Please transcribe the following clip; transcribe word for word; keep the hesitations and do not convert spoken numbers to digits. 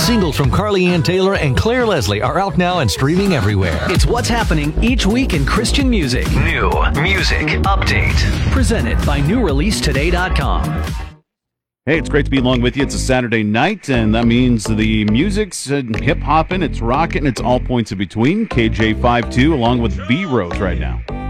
singles from Carly Ann Taylor and Claire Leslie are out now and streaming everywhere. It's what's happening each week in Christian music. New Music Update. Presented by new release today dot com. Hey, it's great to be along with you. It's a Saturday night, and that means the music's uh, hip-hopping, it's rocking, it's all points in between. K J five two along with B-Rose right now.